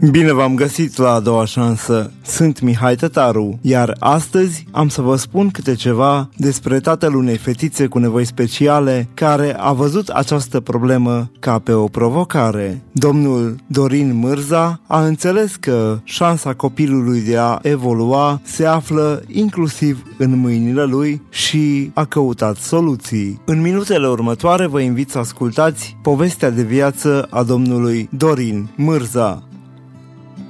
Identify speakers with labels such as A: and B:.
A: Bine v-am găsit la A doua șansă. Sunt Mihai Tătaru, iar astăzi am să vă spun câte ceva despre tatăl unei fetițe cu nevoi speciale care a văzut această problemă ca pe o provocare. Domnul Dorin Mârza a înțeles că șansa copilului de a evolua se află inclusiv în mâinile lui și a căutat soluții. În minutele următoare vă invit să ascultați povestea de viață a domnului Dorin Mârza.